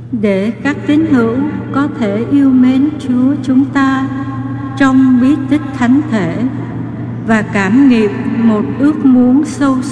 để các tín hữu có thể yêu mến Chúa chúng ta trong bí tích thánh thể và cảm nghiệm một ước muốn sâu